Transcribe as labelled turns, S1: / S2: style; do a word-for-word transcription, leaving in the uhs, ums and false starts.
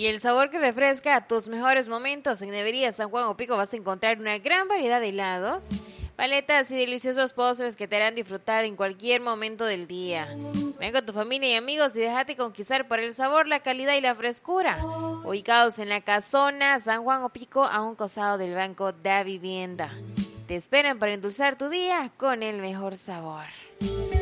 S1: Y el sabor que refresca tus mejores momentos. En Nevería San Juan Opico vas a encontrar una gran variedad de helados, paletas y deliciosos postres que te harán disfrutar en cualquier momento del día. Ven con tu familia y amigos y déjate conquistar por el sabor, la calidad y la frescura. Ubicados en la casona San Juan Opico, a un costado del Banco Da Vivienda. Te esperan para endulzar tu día con el mejor sabor.